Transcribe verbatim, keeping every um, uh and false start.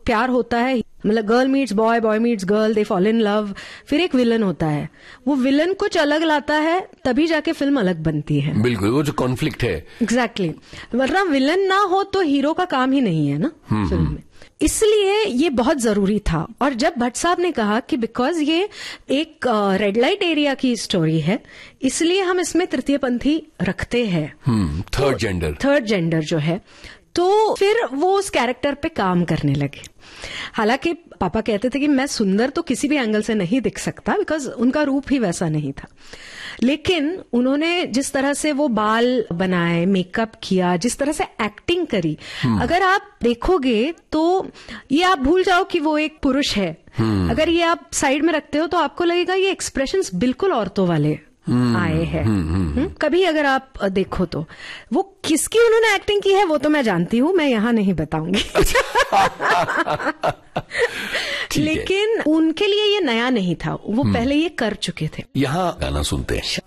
प्यार होता है, मतलब girl meets boy, boy meets girl, they fall in love, फिर एक विलन होता है, वो विलन कुछ अलग लाता है तभी जाके फिल्म अलग बनती है। बिल्कुल, वो जो कॉन्फ्लिक्ट है। Exactly exactly. वरना विलन ना हो तो हीरो का काम ही नहीं है ना फिल्म में। इसलिए ये बहुत जरूरी था। और जब भट्ट साहब ने कहा कि बिकॉज ये एक रेड लाइट एरिया की स्टोरी है, इसलिए हम इसमें तृतीयपंथी रखते हैं, थर्ड जेंडर, थर्ड जेंडर जो है, तो फिर वो उस कैरेक्टर पे काम करने लगे। हालांकि पापा कहते थे कि मैं सुंदर तो किसी भी एंगल से नहीं दिख सकता, बिकॉज उनका रूप ही वैसा नहीं था, लेकिन उन्होंने जिस तरह से वो बाल बनाए, मेकअप किया, जिस तरह से एक्टिंग करी, अगर आप देखोगे तो ये आप भूल जाओ कि वो एक पुरुष है। अगर ये आप साइड में रखते हो तो आपको लगेगा ये एक्सप्रेशंस बिल्कुल औरतों वाले आए हैं। कभी अगर आप देखो तो वो किसकी उन्होंने एक्टिंग की है वो तो मैं जानती हूँ, मैं यहाँ नहीं बताऊंगी। लेकिन उनके लिए ये नया नहीं था, वो पहले ये कर चुके थे। यहाँ गाना सुनते हैं।